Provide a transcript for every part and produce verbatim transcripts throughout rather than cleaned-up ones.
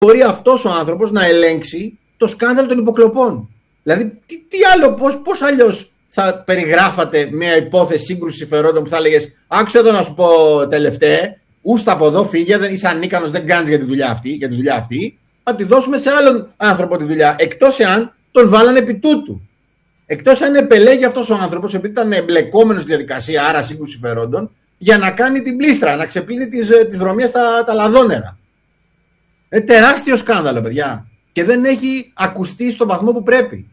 μπορεί αυτός ο άνθρωπος να ελέγξει το σκάνδαλο των υποκλοπών? Δηλαδή, τι, τι άλλο, πώς, πώς αλλιώς θα περιγράφατε μια υπόθεση σύγκρουση συμφερόντων που θα έλεγες, άκουσα εδώ να σου πω τελευταία, ούστα από εδώ, φύγε, δεν είσαι ανίκανος, δεν κάνεις για τη δουλειά αυτή, για τη δουλειά αυτή, θα τη δώσουμε σε άλλον άνθρωπο τη δουλειά, εκτός εάν τον βάλανε επί τούτου. Εκτός αν επελέγει αυτός ο άνθρωπος, επειδή ήταν εμπλεκόμενος στη διαδικασία, άρα σύγκρουση συμφερόντων, για να κάνει την πλήστρα, να ξεπλύνει τις, τις βρωμιές στα τα λαδόνερα. Είναι τεράστιο σκάνδαλο, παιδιά. Και δεν έχει ακουστεί στο βαθμό που πρέπει.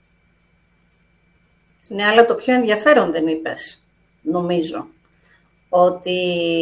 Ναι, αλλά το πιο ενδιαφέρον δεν είπες, νομίζω. Ότι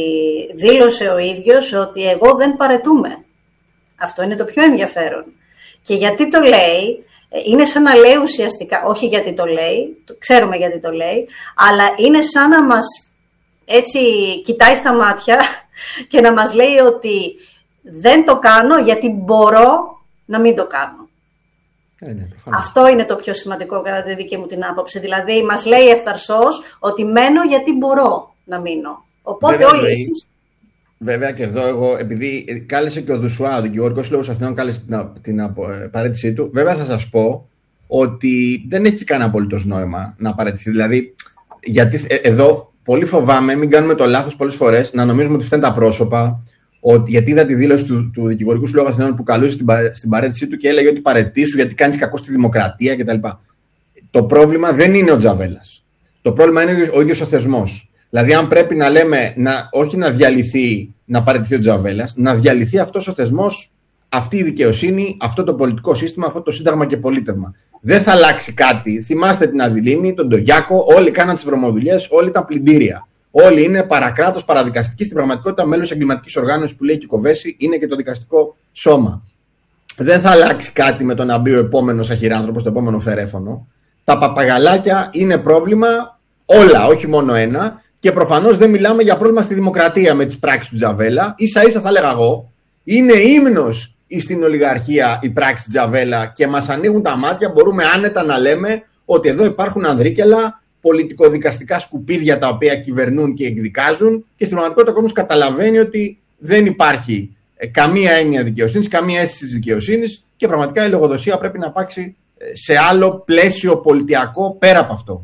δήλωσε ο ίδιος ότι εγώ δεν παρετούμε. Αυτό είναι το πιο ενδιαφέρον. Και γιατί το λέει, είναι σαν να λέει ουσιαστικά, όχι γιατί το λέει, ξέρουμε γιατί το λέει, αλλά είναι σαν να μας έτσι κοιτάει στα μάτια και να μας λέει ότι δεν το κάνω γιατί μπορώ να μην το κάνω. Ε, ναι, αυτό είναι το πιο σημαντικό κατά τη δική μου την άποψη. Δηλαδή μας λέει ευθαρσώς ότι μένω γιατί μπορώ να μείνω. Οπότε βέβαια, όλοι εσείς... Βέβαια και εδώ εγώ, επειδή κάλεσε και ο Δουσουά, ο Δικηγορικός Σύλλογος Αθηνών, κάλεσε την, την παρέτησή του, βέβαια θα σας πω ότι δεν έχει κανένα απολύτως νόημα να παραιτηθεί. Δηλαδή, γιατί ε, εδώ πολύ φοβάμαι, μην κάνουμε το λάθος πολλές φορές, να νομίζουμε ότι φταίνουν τα πρόσωπα, ότι, γιατί είδα τη δήλωση του, του Δικηγορικού Συλλόγου Αθηνών που καλούσε στην, στην παρέτησή του και έλεγε ότι παραιτήσου γιατί κάνεις κακό στη δημοκρατία κτλ. Το πρόβλημα δεν είναι ο Τζαβέλας. Το πρόβλημα είναι ο ίδιος ο θεσμός. Δηλαδή, αν πρέπει να λέμε, να, όχι να διαλυθεί, να παραιτηθεί ο Τζαβέλας, να διαλυθεί αυτός ο θεσμός, αυτή η δικαιοσύνη, αυτό το πολιτικό σύστημα, αυτό το σύνταγμα και πολίτευμα. Δεν θα αλλάξει κάτι. Θυμάστε την Αδηλίνη, τον Ντογιάκο, όλοι κάναν τις βρωμοδουλειές, όλοι ήταν πλυντήρια. Όλοι είναι παρακράτος, παραδικαστικοί. Στην πραγματικότητα, μέλος εγκληματικής οργάνωσης που λέει και κοβέσει είναι και το δικαστικό σώμα. Δεν θα αλλάξει κάτι με το να μπει ο επόμενος αχυράνθρωπος, το επόμενο φερέφωνο. Τα παπαγαλάκια είναι πρόβλημα όλα, όχι μόνο ένα. Και προφανώς δεν μιλάμε για πρόβλημα στη δημοκρατία με τις πράξεις του Τζαβέλα. Ίσα ίσα θα έλεγα εγώ, είναι ύμνος στην ολιγαρχία η πράξη Τζαβέλα και μας ανοίγουν τα μάτια. Μπορούμε άνετα να λέμε ότι εδώ υπάρχουν ανδρίκελα, πολιτικοδικαστικά σκουπίδια τα οποία κυβερνούν και εκδικάζουν και στην πραγματικότητα ο κόσμος καταλαβαίνει ότι δεν υπάρχει καμία έννοια δικαιοσύνης, καμία αίσθηση δικαιοσύνης και πραγματικά η λογοδοσία πρέπει να υπάρξει σε άλλο πλαίσιο πολιτιακό πέρα από αυτό.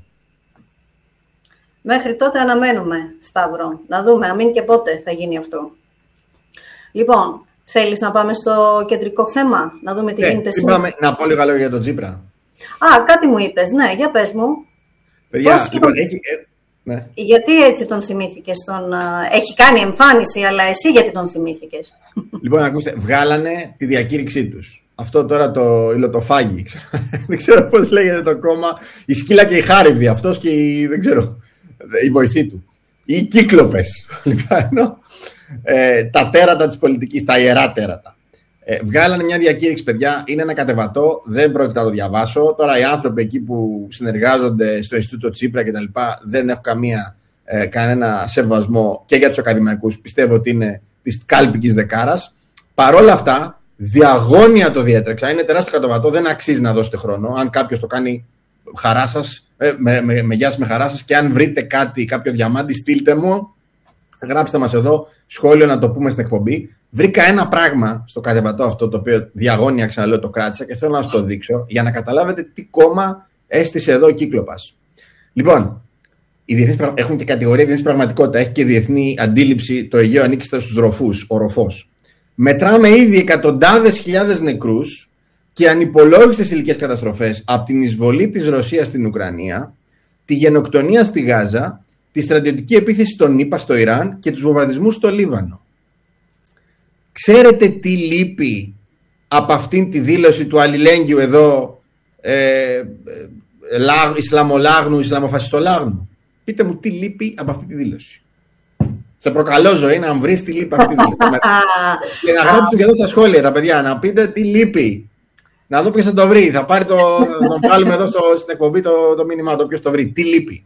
Μέχρι τότε αναμένουμε, Σταύρο, να δούμε, αμήν και πότε θα γίνει αυτό. Λοιπόν, θέλεις να πάμε στο κεντρικό θέμα, να δούμε τι ναι, γίνεται σήμερα. Να πω λίγα λόγια για τον Τσίπρα. Α, κάτι μου είπες, ναι, για πες μου. Παιδιά, λοιπόν, τον... έχει... ε, ναι. Γιατί έτσι τον θυμήθηκες, τον... έχει κάνει εμφάνιση, αλλά εσύ γιατί τον θυμήθηκες? Λοιπόν, ακούστε, βγάλανε τη διακήρυξή τους. Αυτό τώρα το υλοτοφάγι, δεν ξέρω πώς λέγεται το κόμμα, η Σκύλα και η Χάριβδη, αυτός και η, δεν ξέρω, η βοηθή του. Οι κύκλοπες, λοιπόν, ε, τα τέρατα της πολιτικής, τα ιερά τέρατα. Ε, βγάλανε μια διακήρυξη, παιδιά, είναι ένα κατεβατό, δεν πρόκειται να το διαβάσω. Τώρα οι άνθρωποι εκεί που συνεργάζονται στο Ινστιτούτο Τσίπρα κτλ. Δεν έχω καμία, ε, κανένα σεβασμό και για τους ακαδημαϊκούς. Πιστεύω ότι είναι της κάλπικης δεκάρας. Παρόλα αυτά, διαγώνια το διέτρεξα. Είναι τεράστιο κατεβατό, δεν αξίζει να δώσετε χρόνο. Αν κάποιος το κάνει, χαρά σας, ε, με, με, με γεια σας, με χαρά σας. Και αν βρείτε κάτι, κάποιο διαμάντι, στείλτε μου. Γράψτε μας εδώ σχόλιο να το πούμε στην εκπομπή. Βρήκα ένα πράγμα στο κατεβατό αυτό το οποίο διαγώνια, ξαναλέω, το κράτησα και θέλω να σας το δείξω για να καταλάβετε τι κόμμα έστησε εδώ ο Κύκλοπας. Λοιπόν, οι διεθνείς, έχουν και κατηγορία διεθνής πραγματικότητα, έχει και διεθνή αντίληψη, το Αιγαίο ανήκει στους ροφούς, ο ροφός. Μετράμε ήδη εκατοντάδες χιλιάδες νεκρούς και ανυπολόγιστες ηλικές καταστροφές από την εισβολή της Ρωσίας στην Ουκρανία, τη γενοκτονία στη Γάζα, τη στρατιωτική επίθεση των ΗΠΑ στο Ιράν και τους βομβαρδισμούς στο Λίβανο. Ξέρετε τι λείπει από αυτήν τη δήλωση του αλληλέγγυου εδώ ε, ε, λα, Ισλαμολάγνου, Ισλαμοφασιστολάγνου? Πείτε μου τι λείπει από αυτή τη δήλωση. Σε προκαλώ, Ζωή, να βρεις τι λείπει από αυτή τη δήλωση. Και να γράψετε και εδώ στα σχόλια τα παιδιά, να πείτε τι λείπει. Να δω ποιος θα το βρει. Θα πάρει το, θα τον βάλουμε εδώ στο, στην εκπομπή το, το μήνυμά του, ποιος το βρει. Τι λείπει.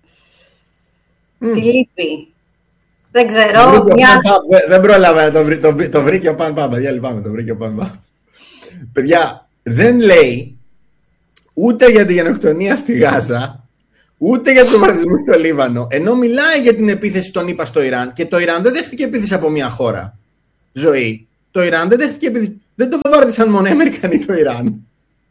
Τι λείπει. Δεν ξέρω. Μια... Δεν πρόλαβα, το, βρει, το, το βρήκε ο Παν Παν. Παιδιά, λυπάμαι, το βρήκε ο Παν Παν. Παιδιά, δεν λέει ούτε για τη γενοκτονία στη Γάζα, ούτε για τους βομβαρδισμούς στο Λίβανο, ενώ μιλάει για την επίθεση των ΗΠΑ στο Ιράν. Και το Ιράν δεν δέχτηκε επίθεση από μια χώρα. Ζωή. Το Ιράν δεν δέχτηκε επίθεση. Δεν το βομβάρδισαν μόνο οι Αμερικανοί το Ιράν.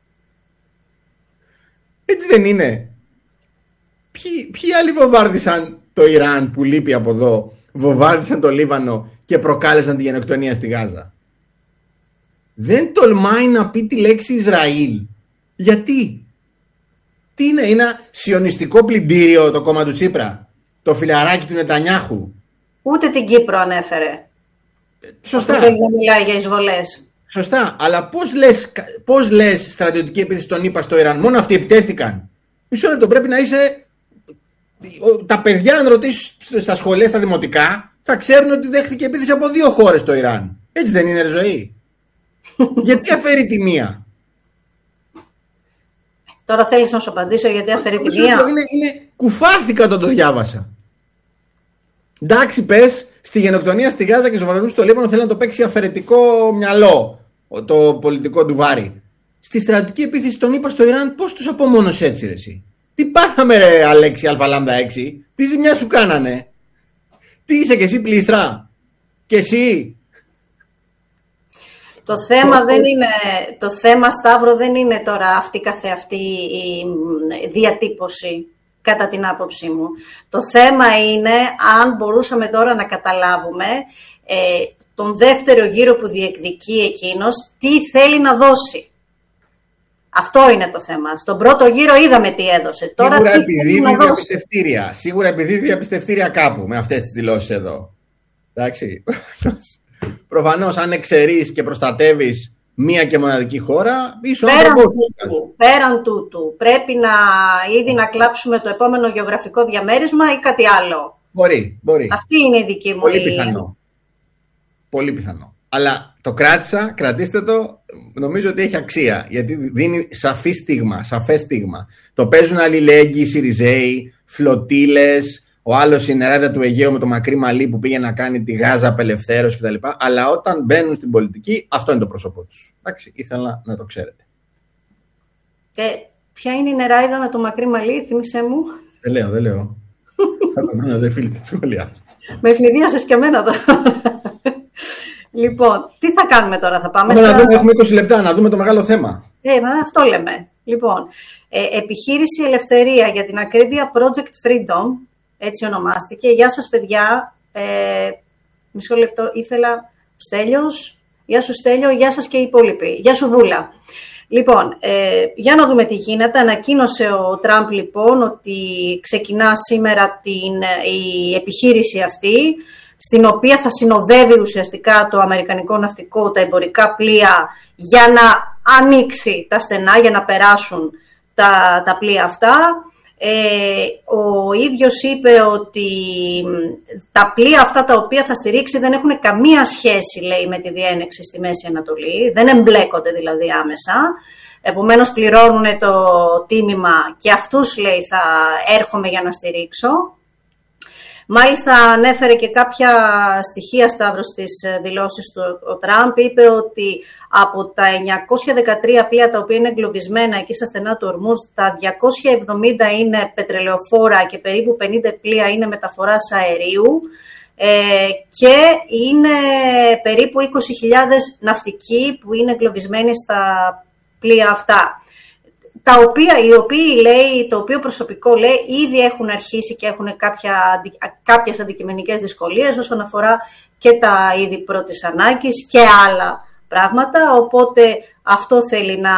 Έτσι δεν είναι? Ποιοι, ποιοι άλλοι βομβάρδισαν το Ιράν που λείπει από εδώ, βομβάρδισαν το Λίβανο και προκάλεσαν τη γενοκτονία στη Γάζα? Δεν τολμάει να πει τη λέξη Ισραήλ. Γιατί? Τι είναι, είναι ένα σιωνιστικό πλυντήριο το κόμμα του Τσίπρα? Το φιλαράκι του Νετανιάχου? Ούτε την Κύπρο ανέφερε. Σωστά. Δεν μιλάει για εισβολές. Σωστά. Αλλά πώς λες, πώς λες στρατιωτική επίθεση των ΗΠΑ στο Ιράν? Μόνο αυτοί επιτέθηκαν. Μισό λεπτό, πρέπει να είσαι... Τα παιδιά, αν ρωτήσεις στα σχολεία, στα δημοτικά, θα ξέρουν ότι δέχτηκε επίθεση από δύο χώρες το Ιράν. Έτσι δεν είναι, ρε ζωή? Γιατί αφαιρεί τη μία? Τώρα θέλεις να σου απαντήσω γιατί αφαιρεί τη μία? Είναι, είναι κουφάθηκα όταν το διάβασα. Εντάξει, πες, στη γενοκτονία στη Γάζα και στο βαρονισμό στο Λίβανο θέλει να το παίξει αφαιρετικό μυαλό το πολιτικό του βάρη. Στη στρατιωτική επίθεση των ΗΠΑ στο Ιράν, πώς τους απομόνωσε έτσι, ρε εσύ? Τι πάθαμε, ρε Αλέξη Αλφα Λάμδα έξι? Τι ζημιά σου κάνανε? Τι είσαι κι εσύ, πλήστρα? Και εσύ? Το θέμα δεν είναι, το θέμα, Σταύρο, δεν είναι τώρα αυτή καθεαυτή η διατύπωση, κατά την άποψή μου. Το θέμα είναι αν μπορούσαμε τώρα να καταλάβουμε ε, τον δεύτερο γύρο που διεκδικεί εκείνος, τι θέλει να δώσει. Αυτό είναι το θέμα. Στον πρώτο γύρο είδαμε τι έδωσε. Τώρα σίγουρα τι επειδή θέλει να διαπιστευτήρια. Σίγουρα επειδή διαπιστευτήρια κάπου με αυτές τις δηλώσεις εδώ. Εντάξει. Προφανώς αν εξαιρείς και προστατεύεις μία και μοναδική χώρα, ίσως πέραν τούτου, πέραν τούτου, πρέπει να ήδη να κλάψουμε το επόμενο γεωγραφικό διαμέρισμα ή κάτι άλλο. Μπορεί, μπορεί. Αυτή είναι η δική μου. Πολύ πιθανό. Πολύ πιθανό. Αλλά το κράτησα, κρατήστε το, νομίζω ότι έχει αξία. Γιατί δίνει σαφή στίγμα, σαφές στίγμα. Το παίζουν αλληλέγγυοι οι Σιριζέοι, φλωτίλες. Ο άλλος η νεράδα του Αιγαίου με το μακρύ μαλλί που πήγε να κάνει τη Γάζα απελευθέρωση κτλ. Αλλά όταν μπαίνουν στην πολιτική, αυτό είναι το πρόσωπό τους. Εντάξει, ήθελα να το ξέρετε. Ε, ποια είναι η νεράιδα με το μακρύ μαλλί, θύμισέ μου? Δεν λέω, δεν λέω. Θα το δω, δεν φίλοι στα σχόλια. Με ευνηδίασες και εμένα τώρα. Λοιπόν, τι θα κάνουμε τώρα, θα πάμε στα... στα... δούμε, έχουμε είκοσι λεπτά, να δούμε το μεγάλο θέμα. Ε, μα αυτό λέμε. Λοιπόν, ε, επιχείρηση Ελευθερία, για την ακρίβεια Project Freedom, έτσι ονομάστηκε. Γεια σας, παιδιά. Ε, μισό λεπτό, ήθελα... Στέλιος, γεια σου Στέλιο, γεια σας και οι υπόλοιποι. Γεια σου Βούλα. Λοιπόν, ε, για να δούμε τι γίνεται. Ανακοίνωσε ο Τραμπ λοιπόν ότι ξεκινά σήμερα την, η επιχείρηση αυτή, στην οποία θα συνοδεύει ουσιαστικά το αμερικανικό ναυτικό, τα εμπορικά πλοία, για να ανοίξει τα στενά, για να περάσουν τα, τα πλοία αυτά. Ε, ο ίδιος είπε ότι τα πλοία αυτά τα οποία θα στηρίξει δεν έχουν καμία σχέση, λέει, με τη διένεξη στη Μέση Ανατολή, δεν εμπλέκονται δηλαδή άμεσα, επομένως πληρώνουν το τίμημα και αυτούς, λέει, θα έρχομαι για να στηρίξω. Μάλιστα ανέφερε και κάποια στοιχεία, Σταύρο, στις δηλώσεις του ο Τραμπ. Είπε ότι από τα εννιακόσια δεκατρία πλοία τα οποία είναι εγκλωβισμένα εκεί στα στενά του Ορμούζ, τα διακόσια εβδομήντα είναι πετρελαιοφόρα και περίπου πενήντα πλοία είναι μεταφοράς αερίου ε, και είναι περίπου είκοσι χιλιάδες ναυτικοί που είναι εγκλωβισμένοι στα πλοία αυτά. Τα οποία, οι οποίοι, λέει, το οποίο προσωπικό, λέει, ήδη έχουν αρχίσει και έχουν κάποια, κάποιες αντικειμενικές δυσκολίες όσον αφορά και τα είδη πρώτης ανάγκης και άλλα πράγματα, οπότε αυτό θέλει να,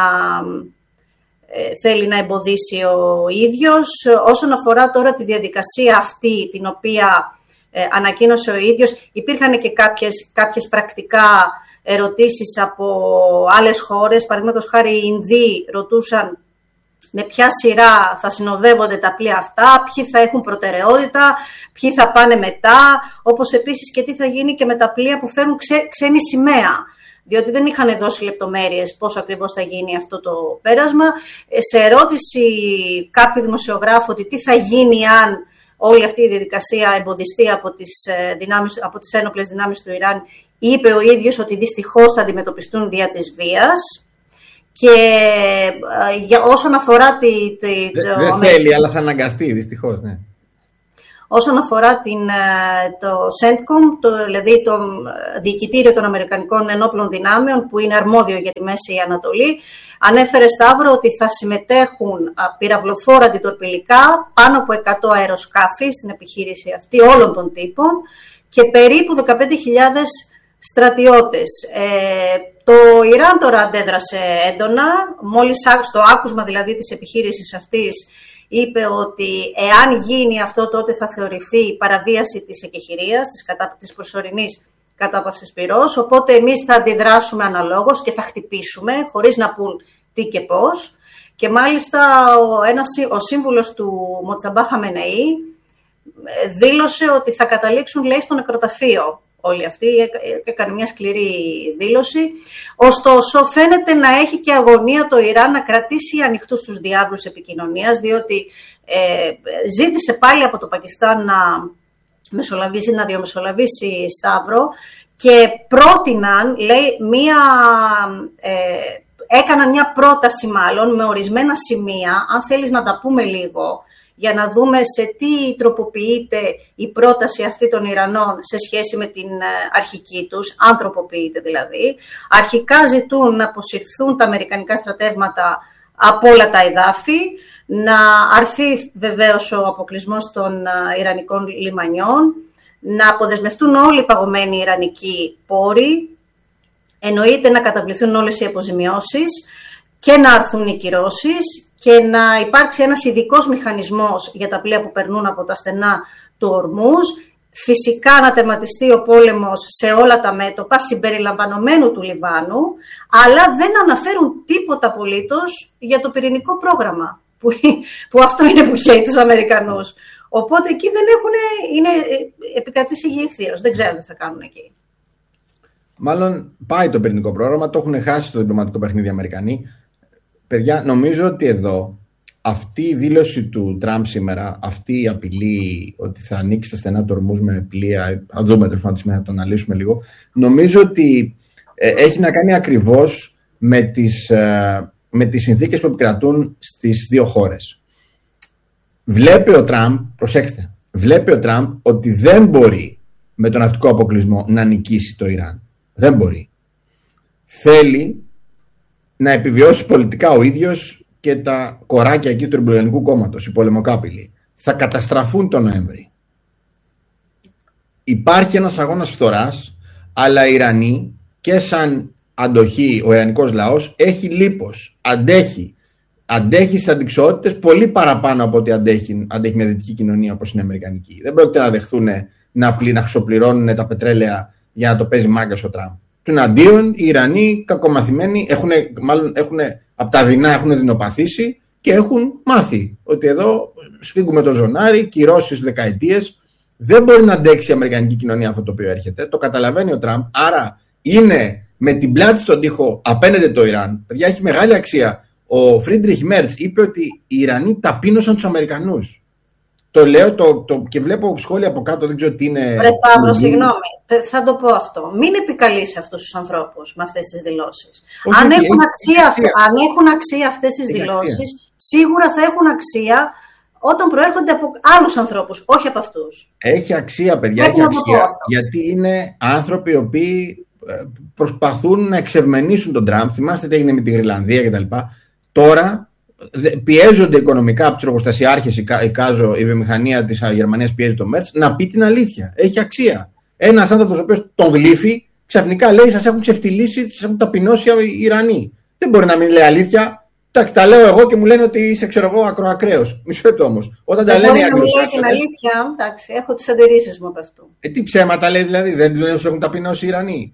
ε, θέλει να εμποδίσει ο ίδιος. Όσον αφορά τώρα τη διαδικασία αυτή, την οποία ε, ανακοίνωσε ο ίδιος, υπήρχαν και κάποιες, κάποιες πρακτικά ερωτήσεις από άλλες χώρες. Παραδείγματος χάρη, οι Ινδοί ρωτούσαν με ποια σειρά θα συνοδεύονται τα πλοία αυτά, ποιοι θα έχουν προτεραιότητα, ποιοι θα πάνε μετά, όπως επίσης και τι θα γίνει και με τα πλοία που φέρουν ξέ, ξένη σημαία, διότι δεν είχαν δώσει λεπτομέρειες πώς ακριβώς θα γίνει αυτό το πέρασμα. Σε ερώτηση κάποιου δημοσιογράφου ότι τι θα γίνει αν όλη αυτή η διαδικασία εμποδιστεί από τις, δυνάμεις, από τις ένοπλες δυνάμεις του Ιράν, είπε ο ίδιος ότι δυστυχώς θα αντιμετωπιστούν δια της βίας. Και για όσον αφορά τη... τη δεν δε θέλει, αλλά θα αναγκαστεί, δυστυχώς, ναι. όσον αφορά την, το σέντκομ, το, δηλαδή το Διοικητήριο των Αμερικανικών Ενόπλων Δυνάμεων, που είναι αρμόδιο για τη Μέση Ανατολή. Ανέφερε, Σταύρο, ότι θα συμμετέχουν πυραυλοφόρα αντιτορπιλικά πάνω από εκατό αεροσκάφη στην επιχείρηση αυτή όλων των τύπων και περίπου δεκαπέντε χιλιάδες στρατιώτες. Ε, το Ιράν τώρα αντέδρασε έντονα, μόλις στο άκουσμα δηλαδή της επιχείρησης αυτής είπε ότι εάν γίνει αυτό τότε θα θεωρηθεί παραβίαση της εκεχηρίας, της, κατα... της προσωρινής κατάπαυσης πυρός, οπότε εμείς θα αντιδράσουμε αναλόγως και θα χτυπήσουμε χωρίς να πούν τι και πώς. Και μάλιστα ο, ένας, ο σύμβουλος του Μοτσαμπά Χαμενεή δήλωσε ότι θα καταλήξουν, λέει, στο νεκροταφείο. Όλοι αυτοί έκανε μια σκληρή δήλωση. Ωστόσο, φαίνεται να έχει και αγωνία το Ιράν να κρατήσει ανοιχτούς τους διάβλους επικοινωνίας, διότι ε, ζήτησε πάλι από το Πακιστάν να μεσολαβήσει, να διαμεσολαβήσει, Σταύρο, και πρότειναν, λέει, μια, ε, έκαναν μια πρόταση μάλλον με ορισμένα σημεία, αν θέλεις να τα πούμε λίγο, για να δούμε σε τι τροποποιείται η πρόταση αυτή των Ιρανών σε σχέση με την αρχική τους, αν τροποποιείται δηλαδή. Αρχικά ζητούν να αποσυρθούν τα αμερικανικά στρατεύματα από όλα τα εδάφη, να αρθεί βεβαίως ο αποκλεισμός των Ιρανικών λιμανιών, να αποδεσμευτούν όλοι οι παγωμένοι Ιρανικοί πόροι, εννοείται να καταβληθούν όλες οι αποζημιώσεις και να αρθούν οι κυρώσεις, και να υπάρξει ένας ειδικός μηχανισμός για τα πλοία που περνούν από τα στενά του Ορμούζ. Φυσικά να τερματιστεί ο πόλεμος σε όλα τα μέτωπα, συμπεριλαμβανομένου του Λιβάνου, αλλά δεν αναφέρουν τίποτα απολύτως για το πυρηνικό πρόγραμμα, που, που αυτό είναι που καίει τους Αμερικανούς. Οπότε εκεί δεν έχουν, είναι επικρατήσει υγιή εχθείος, δεν ξέρω τι θα κάνουν εκεί. Μάλλον πάει το πυρηνικό πρόγραμμα, το έχουν χάσει το διπλωματικό παιχνίδι οι Αμερικανοί. Παιδιά, νομίζω ότι εδώ αυτή η δήλωση του Τραμπ σήμερα, αυτή η απειλή ότι θα ανοίξει τα στενά του Ορμούζ με πλοία, θα δούμε τέλος πάντων, θα το αναλύσουμε λίγο, νομίζω ότι ε, έχει να κάνει ακριβώς με τις, ε, με τις συνθήκες που επικρατούν στις δύο χώρες. Βλέπει ο Τραμπ, προσέξτε, βλέπει ο Τραμπ ότι δεν μπορεί με τον ναυτικό αποκλεισμό να νικήσει το Ιράν. Δεν μπορεί. Θέλει να επιβιώσει πολιτικά ο ίδιος και τα κοράκια εκεί του Ρεπουμπλικανικού κόμματος, οι πολεμοκάπηλοι. Θα καταστραφούν τον Νοέμβρη. Υπάρχει ένας αγώνας φθοράς, αλλά οι Ιρανοί και σαν αντοχή ο ιρανικός λαός έχει λίπος, αντέχει. Αντέχει στις αντιξοότητες πολύ παραπάνω από ό,τι αντέχει, αντέχει μια δυτική κοινωνία όπως είναι η Αμερικανική. Δεν πρόκειται να δεχθούν να, να χρυσοπληρώνουν τα πετρέλαια για να το παίζει μάγκας ο Τραμπ. Τουναντίον, οι Ιρανοί κακομαθημένοι, έχουν, μάλλον έχουν, από τα δεινά έχουν δεινοπαθήσει και έχουν μάθει ότι εδώ σφίγγουμε το ζωνάρι, κυρώσεις δεκαετίες. Δεν μπορεί να αντέξει η Αμερικανική κοινωνία αυτό το οποίο έρχεται. Το καταλαβαίνει ο Τραμπ. Άρα είναι με την πλάτη στον τοίχο απέναντι το Ιράν. Παιδιά, έχει μεγάλη αξία. Ο Φρίντριχ Μέρτς είπε ότι οι Ιρανοί ταπείνωσαν τους Αμερικανούς. Το λέω το, το, και βλέπω σχόλια από κάτω, δεν ξέρω τι είναι. Ρε Σταύρο, συγγνώμη, θα το πω αυτό. Μην επικαλείς αυτούς τους ανθρώπους με αυτές τις δηλώσεις. Όχι, αν, έχει, έχουν έχει, αξία, αξία. αν έχουν αξία αυτές τις έχει δηλώσεις, αξία. Σίγουρα θα έχουν αξία όταν προέρχονται από άλλους ανθρώπους, όχι από αυτούς. Έχει αξία, παιδιά, έχει, έχει αξία. Γιατί είναι άνθρωποι οι οποίοι προσπαθούν να εξευμενήσουν τον Τραμπ. Θυμάστε τι έγινε με τη Γρυλανδία κτλ. Τώρα πιέζονται οικονομικά από τους εργοστασιάρχες, η Κάζο, η βιομηχανία της Γερμανίας πιέζει το Μέρτς να πει την αλήθεια. Έχει αξία. Ένας άνθρωπος ο οποίος τον γλύφει, ξαφνικά λέει: σας έχουν ξεφτυλίσει, σας έχουν ταπεινώσει οι Ιρανοί. Δεν μπορεί να μην λέει αλήθεια. Εντάξει, τα λέω εγώ και μου λένε ότι είσαι, ξέρω εγώ, ακροακραίος. Μισό λεπτό όμως. Όταν τα λένε οι Αγγλοσάξονες. Την αλήθεια, εντάξει, έχω τις αντιρρήσεις μου από αυτού. Ε, τι ψέματα λέει δηλαδή, δεν τους έχουν ταπεινώσει οι Ιρανοί.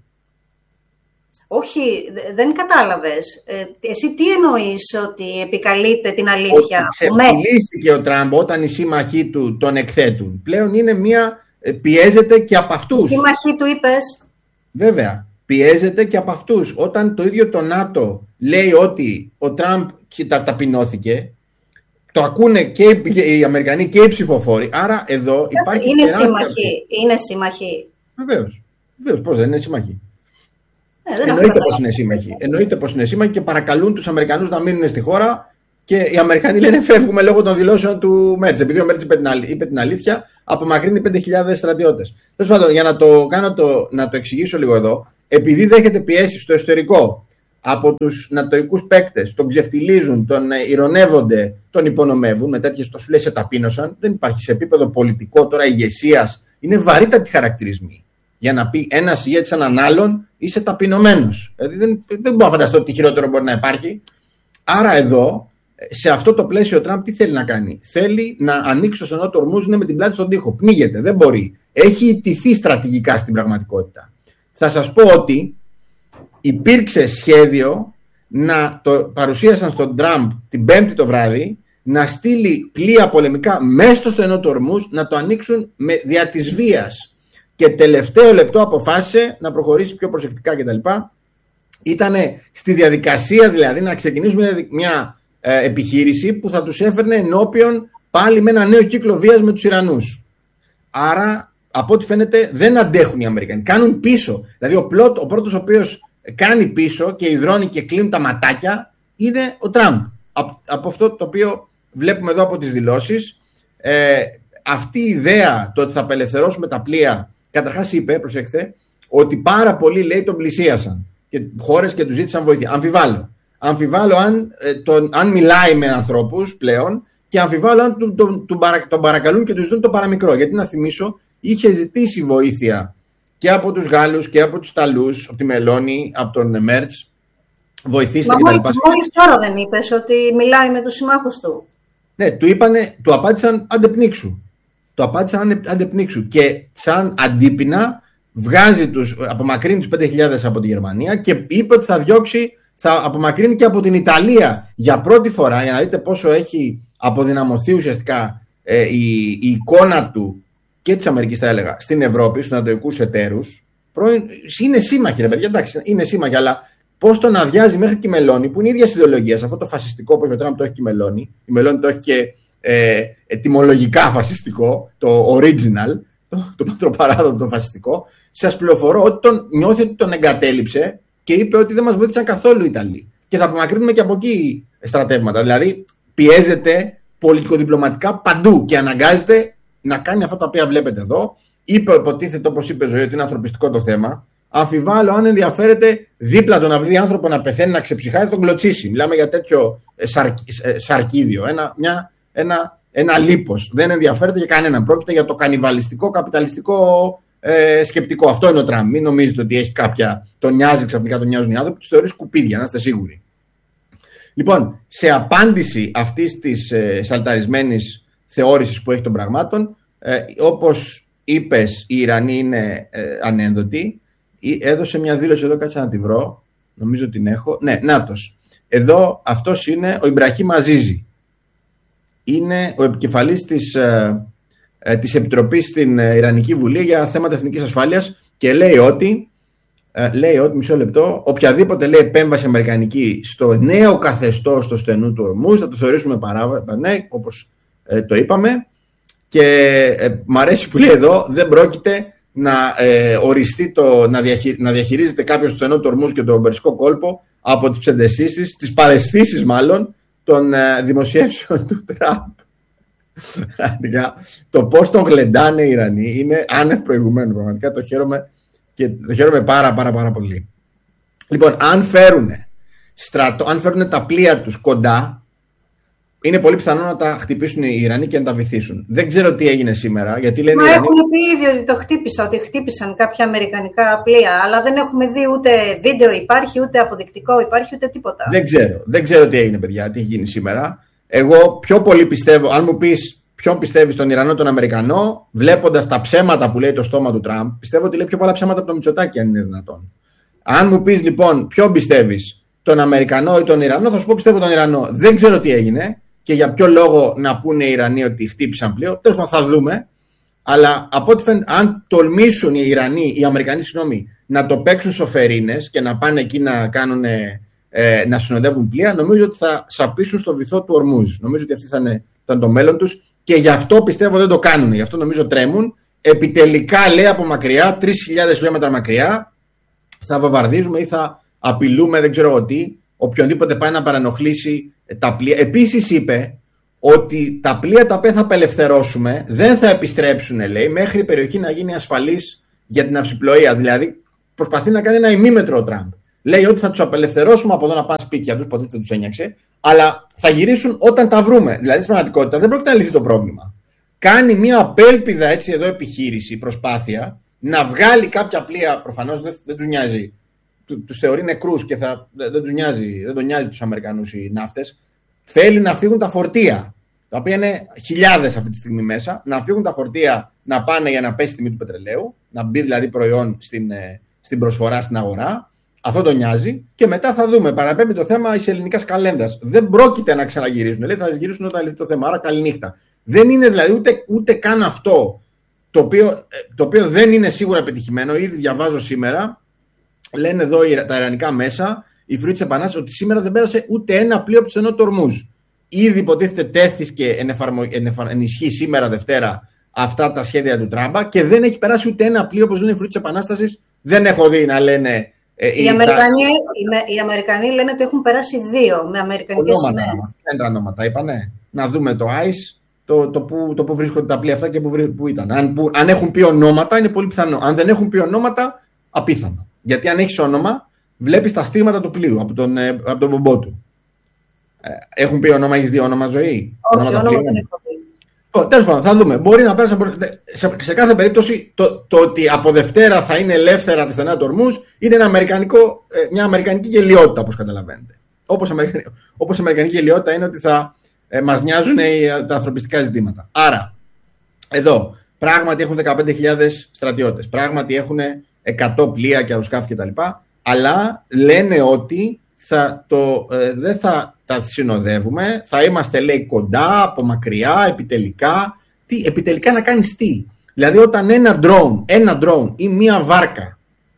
Όχι, δεν κατάλαβες. Ε, εσύ τι εννοείς ότι επικαλείται την αλήθεια? Ότι ξεφτυλίστηκε ο Τραμπ όταν οι σύμμαχοί του τον εκθέτουν. Πλέον είναι μία, πιέζεται και από αυτούς. Οι σύμμαχοί του είπες. Βέβαια, πιέζεται και από αυτούς. Όταν το ίδιο το ΝΑΤΟ λέει ότι ο Τραμπ ταπεινώθηκε, το ακούνε και οι Αμερικανοί και οι ψηφοφόροι. Άρα εδώ υπάρχει. Είναι σύμμαχοι. Είναι σύμμαχοι. Βεβαίως. Βεβαίως, πώς δεν είναι σύμμαχοι. Ε, Εννοείται πως είναι σύμμαχοι. Εννοείται πως είναι σύμμαχοι και παρακαλούν τους Αμερικανούς να μείνουν στη χώρα και οι Αμερικανοί λένε φεύγουμε λόγω των δηλώσεων του Μέρτς. Επειδή ο Μέρτς είπε, είπε την αλήθεια, απομακρύνει πέντε χιλιάδες στρατιώτες. Τέλος πάντων, για να το, κάνω το, να το εξηγήσω λίγο εδώ, επειδή δέχεται πιέσεις στο εσωτερικό από τους νατοικούς παίκτες, τον ξεφτιλίζουν, τον ειρωνεύονται, τον υπονομεύουν, με τέτοιες το σου λέει σε ταπείνωσαν, δεν υπάρχει σε επίπεδο πολιτικό τώρα ηγεσίας, είναι βαρύτατοι χαρακτηρισμοί. Για να πει ένας ηγέτης σαν έναν άλλον, είσαι ταπεινωμένος. Δηλαδή δεν, δεν μπορώ να φανταστώ τι χειρότερο μπορεί να υπάρχει. Άρα εδώ, σε αυτό το πλαίσιο, ο Τραμπ τι θέλει να κάνει? Θέλει να ανοίξει το στενό του Ορμούζ με την πλάτη στον τοίχο. Πνίγεται, δεν μπορεί. Έχει ιτηθεί στρατηγικά στην πραγματικότητα. Θα σας πω ότι υπήρξε σχέδιο να το παρουσίασαν στον Τραμπ την Πέμπτη το βράδυ, να στείλει πλοία πολεμικά μέσα στο στενό του Ορμούζ, να το ανοίξουν με, δια της βίας. Και τελευταίο λεπτό αποφάσισε να προχωρήσει πιο προσεκτικά κτλ. Ήτανε στη διαδικασία δηλαδή να ξεκινήσουμε μια ε, επιχείρηση που θα τους έφερνε ενώπιον πάλι με ένα νέο κύκλο βίας με τους Ιρανούς. Άρα, από ό,τι φαίνεται, δεν αντέχουν οι Αμερικανοί. Κάνουν πίσω. Δηλαδή, ο, πλότ, ο πρώτος ο οποίος κάνει πίσω και υδρώνει και κλείνει τα ματάκια είναι ο Τραμπ. Από, από αυτό το οποίο βλέπουμε εδώ από τις δηλώσεις, ε, αυτή η ιδέα το ότι θα απελευθερώσουμε τα πλοία, καταρχάς είπε, προσέξτε, ότι πάρα πολλοί λέει τον πλησίασαν και χώρες και του ζήτησαν βοήθεια. Αμφιβάλλω. Αμφιβάλλω αν, ε, τον, αν μιλάει με ανθρώπους πλέον και αμφιβάλλω αν τον, τον, τον, παρα, τον παρακαλούν και του ζητούν το παραμικρό. Γιατί να θυμίσω, είχε ζητήσει βοήθεια και από τους Γάλλους και από τους Ιταλούς, από τη Μελώνη, από τον Μέρτς. Βοηθήστε κτλ. Μόλις τώρα δεν είπες ότι μιλάει με τους συμμάχους του? Ναι, του είπανε, του απάντησαν αντεπνίξου. Του απάντησαν αντεπνίξου. Και σαν αντίπεινα βγάζει τους, απομακρύνει τους πέντε χιλιάδες από τη Γερμανία και είπε ότι θα διώξει, θα απομακρύνει και από την Ιταλία για πρώτη φορά, για να δείτε πόσο έχει αποδυναμωθεί ουσιαστικά ε, η, η εικόνα του και της Αμερικής, θα έλεγα, στην Ευρώπη, στους νατοικούς εταίρους. Πρώην, είναι σύμμαχοι, ρε παιδιά, εντάξει, είναι σύμμαχοι, αλλά πώς τον αδειάζει μέχρι και η Μελώνη, που είναι η ίδια ιδεολογία, σε αυτό το φασιστικό που έχει ο Τραμπ το έχει και η Μελώνη. Η Μελώνη το έχει και ε, ετυμολογικά φασιστικό, το original, το, το πατροπαράδοτο το φασιστικό. Σας πληροφορώ ότι τον, νιώθει ότι τον εγκατέλειψε και είπε ότι δεν μας βοήθησαν καθόλου οι Ιταλοί. Και θα απομακρύνουμε και από εκεί στρατεύματα. Δηλαδή πιέζεται πολιτικοδιπλωματικά παντού και αναγκάζεται να κάνει αυτά τα οποία βλέπετε εδώ. Είπε, υποτίθεται, όπως είπε Ζωή, ότι είναι ανθρωπιστικό το θέμα. Αμφιβάλλω αν ενδιαφέρεται δίπλα του να βρει άνθρωπο να πεθαίνει, να ξεψυχάει, θα τον κλωτσίσει. Μιλάμε για τέτοιο σαρκ, σαρκίδιο, ένα, μια, ένα, ένα λίπος. Δεν ενδιαφέρεται για κανέναν. Πρόκειται για το κανιβαλιστικό, καπιταλιστικό ε, σκεπτικό. Αυτό είναι ο Τραμπ. Μην νομίζετε ότι έχει κάποια. Τον νοιάζει ξαφνικά, τον νοιάζουν οι άνθρωποι, του θεωρεί σκουπίδια, να είστε σίγουροι. Λοιπόν, σε απάντηση αυτής της ε, σαλταρισμένης θεώρησης που έχει των πραγμάτων, ε, όπως είπες, οι Ιρανοί είναι ε, ανένδοτοι. Έδωσε μια δήλωση εδώ, κάτσε να τη βρω. Νομίζω την έχω. Ναι, νάτος. Εδώ αυτός είναι ο Ιμπραχήμ Αζίζη. Είναι ο επικεφαλής της, ε, ε, της Επιτροπής στην Ιρανική Βουλή για θέματα εθνικής ασφάλειας και λέει ότι, ε, λέει ότι, μισό λεπτό, οποιαδήποτε λέει επέμβαση αμερικανική στο νέο καθεστώς του στενού του Ορμούζ θα το θεωρήσουμε παράβαση, ναι, όπως ε, το είπαμε. Και ε, μ' αρέσει που λέει εδώ, δεν πρόκειται να ε, οριστεί το, να, διαχει, να διαχειρίζεται κάποιος το στενό του Ορμούζ και τον Περσικό κόλπο από τις ψευδαισθήσεις, τις παραισθήσεις μάλλον των ε, δημοσιεύσεων του Τραμπ. Το πώς τον γλεντάνε οι Ιρανοί είναι άνευ προηγουμένου. Πραγματικά το χαίρομαι και το χαίρομαι πάρα πάρα πάρα πολύ. Λοιπόν, αν φέρουν, στρατό, αν φέρουν τα πλοία τους κοντά, είναι πολύ πιθανό να τα χτυπήσουν οι Ιρανοί και να τα βυθίσουν. Δεν ξέρω τι έγινε σήμερα. Γιατί λένε. Μα Ιρανοί... έχουν πει ήδη ότι το χτύπησαν, ότι χτύπησαν κάποια αμερικανικά πλοία, αλλά δεν έχουμε δει ούτε βίντεο υπάρχει, ούτε αποδεικτικό υπάρχει, ούτε τίποτα. Δεν ξέρω. Δεν ξέρω τι έγινε, παιδιά, τι έχει γίνει σήμερα. Εγώ πιο πολύ πιστεύω, αν μου πεις ποιον πιστεύει, τον Ιρανό ή τον Αμερικανό, βλέποντας τα ψέματα που λέει το στόμα του Τραμπ, πιστεύω ότι λέει πιο πολλά ψέματα από το Μητσοτάκη, αν είναι δυνατόν. Αν μου πεις λοιπόν ποιον πιστεύεις, τον Αμερικανό ή τον Ιρανό, θα σου πω πιστεύω τον Ιρανό. Δεν ξέρω τι έγινε. Και για ποιο λόγο να πούνε οι Ιρανοί ότι χτύπησαν πλοίο, τέλος πάντων θα δούμε. Αλλά από ό,τι φαίνεται, αν τολμήσουν οι Ιρανοί, οι Αμερικανοί, συγγνώμη, να το παίξουν σοφερίνες και να πάνε εκεί να, κάνουν, ε, να συνοδεύουν πλοία, νομίζω ότι θα σαπίσουν στο βυθό του Ορμούζ. Νομίζω ότι αυτή θα είναι, θα είναι το μέλλον τους και γι' αυτό πιστεύω δεν το κάνουν. Γι' αυτό νομίζω τρέμουν. Επιτελικά λέει από μακριά, τρεις χιλιάδες χιλιόμετρα μακριά, θα βομβαρδίζουμε ή θα απειλούμε, δεν ξέρω τι, οποιονδήποτε πάει να παρανοχλήσει τα πλοία. Επίσης είπε ότι τα πλοία τα οποία θα απελευθερώσουμε δεν θα επιστρέψουν, λέει, μέχρι η περιοχή να γίνει ασφαλής για την ναυσιπλοεία. Δηλαδή, προσπαθεί να κάνει ένα ημίμετρο ο Τραμπ. Λέει ότι θα τους απελευθερώσουμε από εδώ να πάνε σπίτια τους, ποτέ δεν τους ένιωξε, αλλά θα γυρίσουν όταν τα βρούμε. Δηλαδή, στην πραγματικότητα δεν πρόκειται να λυθεί το πρόβλημα. Κάνει μια απέλπιδα έτσι εδώ επιχείρηση, προσπάθεια, να βγάλει κάποια πλοία, προφανώς δεν, δεν τους νοιάζει. Τους θεωρεί νεκρούς και θα, δεν τους νοιάζει, δεν τον νοιάζει τους Αμερικανούς οι ναύτες. Θέλει να φύγουν τα φορτία, τα οποία είναι χιλιάδες αυτή τη στιγμή μέσα, να φύγουν τα φορτία να πάνε για να πέσει η τιμή του πετρελαίου, να μπει δηλαδή προϊόν στην, στην προσφορά στην αγορά. Αυτό τον νοιάζει. Και μετά θα δούμε. Παραπέμπει το θέμα της ελληνικής καλένδας. Δεν πρόκειται να ξαναγυρίσουν. Λέει, θα γυρίσουν όταν λυθεί το θέμα. Άρα καληνύχτα. Δεν είναι δηλαδή ούτε, ούτε καν αυτό το οποίο, το οποίο δεν είναι σίγουρα πετυχημένο. Ήδη διαβάζω σήμερα. Λένε εδώ τα ιρανικά μέσα, η Φρουρή της Επανάστασης, ότι σήμερα δεν πέρασε ούτε ένα πλοίο από το στενό του Ορμούζ. Ήδη υποτίθεται τέθηκε εν, εφαρμο... εν, εφα... εν ισχύ σήμερα Δευτέρα αυτά τα σχέδια του Τράμπα και δεν έχει περάσει ούτε ένα πλοίο, όπως λένε η Φρουρή της Επανάστασης. Δεν έχω δει να λένε. Ε, οι, Αμερικανοί, τα... οι Αμερικανοί λένε ότι έχουν περάσει δύο με αμερικανικές σημαίες. Δεν τα ονόματα, είπανε. Να δούμε το άις, το, το, που, το που βρίσκονται τα πλοία αυτά και που, που ήταν. Αν, που, αν έχουν πει ονόματα, είναι πολύ πιθανό. Αν δεν έχουν πει ονόματα, απίθανο. Γιατί αν έχεις όνομα, βλέπεις τα στίγματα του πλοίου από τον, από τον μπομπό του. Ε, έχουν πει όνομα, έχεις δει όνομα, Ζωή? Όχι, όνομα δεν έχω πει. Τέλος πάντων, θα δούμε. Μπορεί να πέρασε. Σε, σε κάθε περίπτωση, το, το ότι από Δευτέρα θα είναι ελεύθερα τα στενά του Ορμούζ είναι ένα αμερικανικό, μια αμερικανική γελιότητα, όπως καταλαβαίνετε. Όπως αμερικανική, όπως αμερικανική γελιότητα είναι ότι θα ε, μας νοιάζουν οι, τα ανθρωπιστικά ζητήματα. Άρα, εδώ πράγματι έχουν δεκαπέντε χιλιάδες στρατιώτες. Πράγματι έχουν εκατό πλοία και αεροσκάφη κτλ. Αλλά λένε ότι θα το, ε, δεν θα τα συνοδεύουμε, θα είμαστε, λέει, κοντά, από μακριά, επιτελικά. Τι, επιτελικά να κάνεις τι? Δηλαδή όταν ένα drone, ένα drone ή μία βάρκα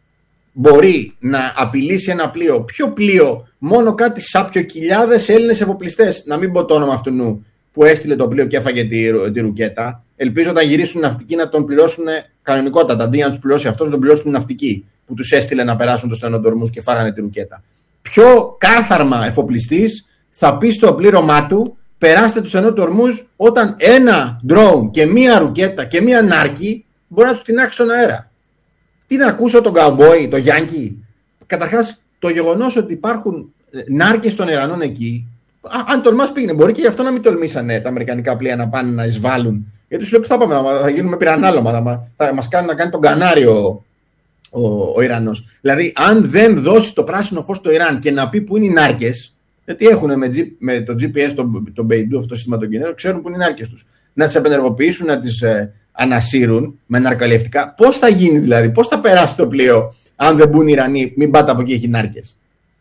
μπορεί να απειλήσει ένα πλοίο, ποιο πλοίο? Μόνο κάτι σάπιοκυλιάδες Έλληνες εφοπλιστές, να μην πω το όνομα αυτού νου, που έστειλε το πλοίο και έφαγε τη, τη ρουκέτα. Ελπίζω όταν γυρίσουν οι ναυτικοί να τον πληρώσουν κανονικότατα. Αντί να τους πληρώσει αυτός, να τον πληρώσουν οι ναυτικοί που τους έστειλε να περάσουν το στενό του Ορμούζ και φάγανε τη ρουκέτα. Πιο κάθαρμα εφοπλιστής θα πει στο πλήρωμά του, περάστε το στενό του Ορμούζ όταν ένα drone και μία ρουκέτα και μία νάρκη μπορεί να του τεινάξει στον αέρα. Τι να ακούσω τον καουμπόι, τον Γιάνκι? Καταρχάς, το γεγονός ότι υπάρχουν νάρκες των Ιρανών εκεί, α, αν τολμάς πήγαινε, μπορεί και γι' αυτό να μην τολμήσανε τα αμερικανικά πλοία να πάνε να εισβάλλουν. Γιατί σου λέω, θα πάμε, θα γίνουμε πυρανάλωμα, θα, θα μας κάνει να κάνει τον Κανάριο ο, ο Ιρανός. Δηλαδή, αν δεν δώσει το πράσινο φως στο Ιράν και να πει που είναι οι νάρκες, γιατί έχουν με, G, με το τζι πι ες, τον το Beidou, αυτό το σύστημα των Κινέζων, ξέρουν που είναι οι νάρκες τους. Να τις απενεργοποιήσουν, να τις ε, ανασύρουν με ναρκαλιευτικά. Πώς θα γίνει δηλαδή, πώς θα περάσει το πλοίο, αν δεν μπουν οι Ιρανοί, μην πάτε από εκεί, έχει νάρκες?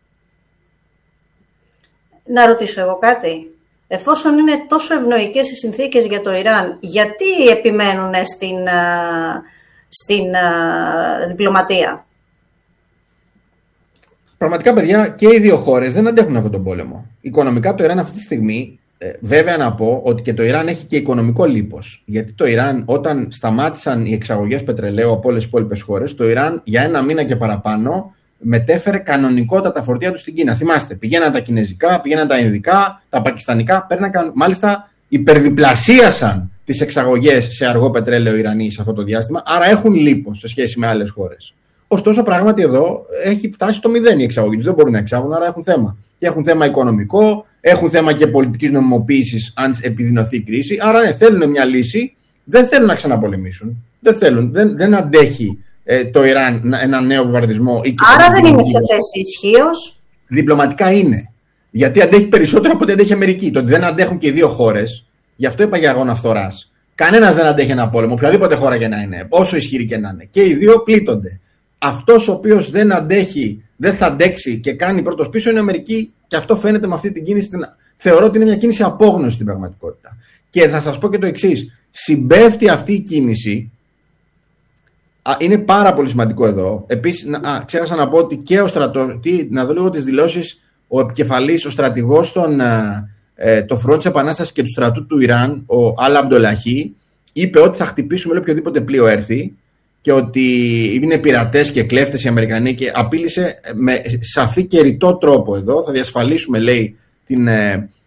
Να ρωτήσω εγώ κάτι. Εφόσον είναι τόσο ευνοϊκές οι συνθήκες για το Ιράν, γιατί επιμένουν στην, στην διπλωματία? Πραγματικά, παιδιά, και οι δύο χώρες δεν αντέχουν αυτόν τον πόλεμο. Οικονομικά το Ιράν αυτή τη στιγμή, ε, βέβαια να πω ότι και το Ιράν έχει και οικονομικό λίπος. Γιατί το Ιράν, όταν σταμάτησαν οι εξαγωγές πετρελαίου από όλες τις υπόλοιπες χώρες, το Ιράν για ένα μήνα και παραπάνω μετέφερε κανονικότατα τα φορτία του στην Κίνα. Θυμάστε, πηγαίναν τα κινέζικα, πηγαίναν τα ινδικά, τα πακιστανικά, πέρνακαν, μάλιστα υπερδιπλασίασαν τις εξαγωγές σε αργό πετρέλαιο Ιρανοί σε αυτό το διάστημα, άρα έχουν λίπος σε σχέση με άλλες χώρες. Ωστόσο, πράγματι εδώ έχει φτάσει στο μηδέν η εξαγωγή τους. Δεν μπορούν να εξάγουν, άρα έχουν θέμα. Και έχουν θέμα οικονομικό, έχουν θέμα και πολιτικής νομιμοποίησης, αν επιδεινωθεί η κρίση. Άρα ναι, θέλουν μια λύση, δεν θέλουν να ξαναπολεμήσουν. Δεν θέλουν, δεν, δεν αντέχει ε, το Ιράν ένα νέο βομβαρδισμό. Άρα δεν είναι σε θέση ισχύως. Διπλωματικά είναι. Γιατί αντέχει περισσότερο από ό,τι αντέχει η Αμερική. Το ότι δεν αντέχουν και οι δύο χώρες, γι' αυτό είπα για αγώνα φθοράς. Κανένας δεν αντέχει ένα πόλεμο, οποιαδήποτε χώρα και να είναι, όσο ισχυρή και να είναι. Και οι δύο πλήττονται. Αυτός ο οποίος δεν αντέχει, δεν θα αντέξει και κάνει πρώτος πίσω είναι η Αμερική, και αυτό φαίνεται με αυτή την κίνηση. Την... Θεωρώ ότι είναι μια κίνηση απόγνωση στην πραγματικότητα. Και θα σας πω και το εξής. Συμπέφτει αυτή η κίνηση. Α, είναι πάρα πολύ σημαντικό εδώ. Επίσης, α, ξέχασα να πω ότι και ο στρατός. Να δω λίγο τις δηλώσεις. Ο επικεφαλής, ο στρατηγός των ε, το Front της Επανάστασης και του στρατού του Ιράν, ο Αλ Αμπντολαχή, είπε ότι θα χτυπήσουμε οποιοδήποτε πλοίο έρθει. Και ότι είναι πειρατές και κλέφτες οι Αμερικανοί, και απείλησε με σαφή και ρητό τρόπο εδώ. Θα διασφαλίσουμε, λέει, την,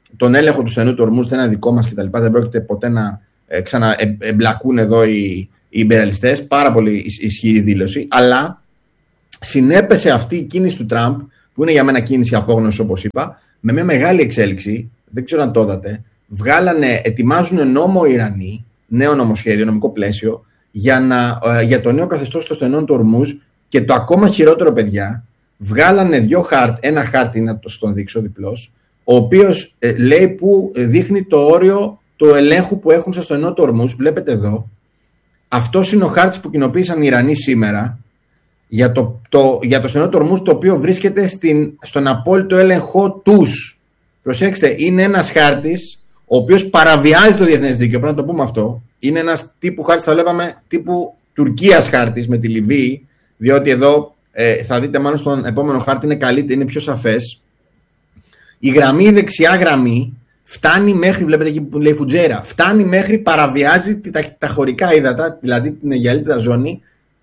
τον έλεγχο του στενού του Ορμούζ δεν είναι δικό μας κτλ. Δεν πρόκειται ποτέ να ε, ξαναεμπλακούν εδώ οι, οι υπεραλιστές. Πάρα πολύ ισχυρή δήλωση. Αλλά συνέπεσε αυτή η κίνηση του Τραμπ, που είναι για μένα κίνηση απόγνωση, όπως είπα, με μια μεγάλη εξέλιξη. Δεν ξέρω αν το είδατε. Βγάλανε, ετοιμάζουν νόμο Ιρανοί, νέο νομοσχέδιο, νομικό πλαίσιο, για, να, για το νέο καθεστώς στο στενό του Ορμούζ. Και το ακόμα χειρότερο, παιδιά, βγάλανε δύο χάρτ, ένα χάρτη, να το στον δείξω διπλός, ο οποίος ε, λέει που δείχνει το όριο του ελέγχου που έχουν στο στενό του Ορμούζ. Βλέπετε εδώ. Αυτός είναι ο χάρτης που κοινοποίησαν οι Ιρανοί σήμερα για το, το, για το στενό του Ορμούζ, το οποίο βρίσκεται στην, στον απόλυτο έλεγχό τους. Προσέξτε, είναι ένας χάρτης ο οποίος παραβιάζει το διεθνές δίκαιο. Πρέπει να το πούμε αυτό. Είναι ένας τύπου χάρτης, θα βλέπαμε, τύπου Τουρκίας χάρτης με τη Λιβύη, διότι εδώ ε, θα δείτε μάλλον στον επόμενο χάρτη είναι καλύτερο, είναι πιο σαφές. Η γραμμή, η δεξιά γραμμή, φτάνει μέχρι, βλέπετε εκεί που λέει Φουτζέρα, φτάνει μέχρι, παραβιάζει τα, τα χωρικά ύδατα, δηλαδή την αιγαλύτερα ζώνη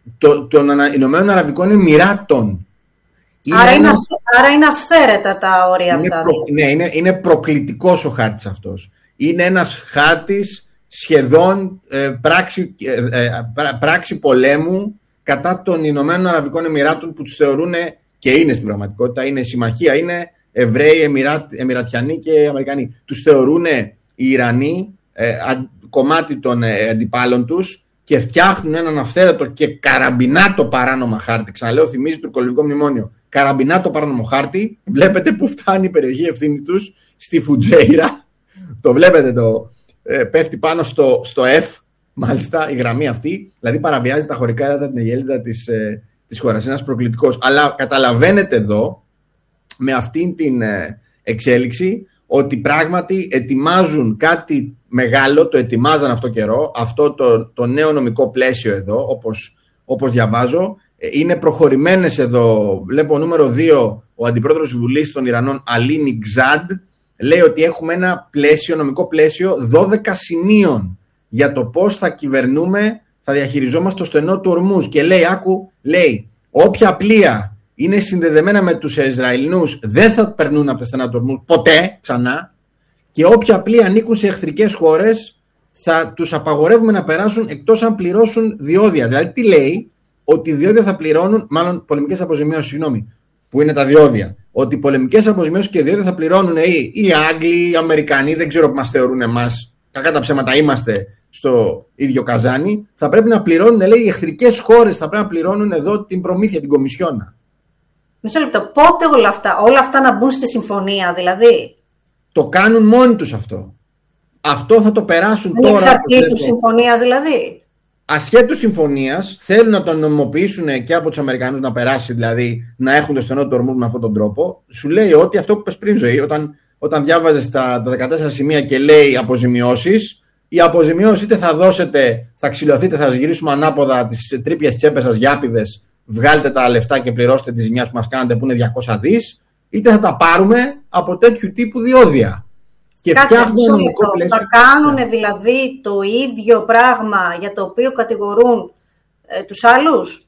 των Ηνωμένων Αραβικών Εμιράτων. Άρα είναι, ένας, άρα είναι αυθαίρετα τα όρια είναι αυτά. Προ, ναι, είναι, είναι προκλητικός ο χάρτης αυτός. Είναι ένας χάρτης σχεδόν ε, πράξη, ε, ε, πράξη πολέμου κατά των Ηνωμένων Αραβικών Εμιράτων, που τους θεωρούν, και είναι στην πραγματικότητα, είναι συμμαχία, είναι Εβραίοι, Εμιράτ, Εμιρατιανοί και Αμερικανοί. Τους θεωρούν οι Ιρανοί ε, α, κομμάτι των ε, αντιπάλων τους και φτιάχνουν έναν αυθαίρετο και καραμπινάτο παράνομα χάρτη. Ξαναλέω, θυμίζει το τουρκολιβικό μνημόνιο. Καραμπινάτο παράνομο χάρτη. Βλέπετε που φτάνει η περιοχή ευθύνη τους, στη Φουτζέιρα. Το βλέπετε, το ε, πέφτει πάνω στο, στο F, μάλιστα, η γραμμή αυτή. Δηλαδή παραβιάζει τα χωρικά ύδατα, την αιγέλιδα της, ε, της χώρας. Είναι ένας προκλητικός. Αλλά καταλαβαίνετε εδώ, με αυτήν την ε, εξέλιξη, ότι πράγματι ετοιμάζουν κάτι μεγάλο, το ετοιμάζαν αυτό καιρό, αυτό το, το νέο νομικό πλαίσιο εδώ, όπως, όπως διαβάζω. Είναι προχωρημένες εδώ, βλέπω νούμερο δύο, ο αντιπρόεδρος της Βουλής των Ιρανών, Αλή Νιγζάντ, λέει ότι έχουμε ένα πλαίσιο, νομικό πλαίσιο δώδεκα σημείων για το πώς θα κυβερνούμε, θα διαχειριζόμαστε το στενό του Ορμούζ. Και λέει, άκου, λέει, όποια πλοία είναι συνδεδεμένα με τους Ισραηλινούς δεν θα περνούν από τα στενά του Ορμούζ ποτέ ξανά, και όποια πλοία ανήκουν σε εχθρικές χώρες θα τους απαγορεύουμε να περάσουν εκτός αν πληρώσουν διόδια. Δηλαδή τι λέει? Ότι οι διόδια θα πληρώνουν, μάλλον πολεμικές αποζημιώσεις, συγγνώμη, που είναι τα διόδια. Ότι οι πολεμικές αποζημιώσεις και διόδια θα πληρώνουν οι, οι Άγγλοι, οι Αμερικανοί, δεν ξέρω που μας θεωρούν εμάς. Κακά τα ψέματα, είμαστε στο ίδιο καζάνι. Θα πρέπει να πληρώνουν, λέει, οι εχθρικές χώρες θα πρέπει να πληρώνουν εδώ την προμήθεια, την κομισιόνα. Μισό λεπτό. Πότε όλα αυτά, όλα αυτά να μπουν στη συμφωνία, δηλαδή? Το κάνουν μόνοι τους αυτό. Αυτό θα το περάσουν είναι τώρα. Εξαρτήτως συμφωνίας, δηλαδή. Ασχέτως συμφωνίας, θέλουν να το νομιμοποιήσουν και από τους Αμερικανούς να περάσει, δηλαδή να έχουν το στενό του Ορμούζ με αυτόν τον τρόπο. Σου λέει ότι αυτό που πες πριν, Ζωή, όταν, όταν διάβαζες τα, τα δεκατέσσερα σημεία και λέει αποζημιώσεις, οι αποζημιώσεις είτε θα δώσετε, θα ξυλωθείτε, θα σας γυρίσουμε ανάποδα τις τρίπιες τσέπες σας γιάπηδες, βγάλτε τα λεφτά και πληρώστε τις ζημιάς που μας κάνετε που είναι διακόσια δις, είτε θα τα πάρουμε από τέτοιου τύπου διόδια. Και Κάτσε, πλαίσιο. Θα κάνουν δηλαδή το ίδιο πράγμα για το οποίο κατηγορούν ε, τους άλλους.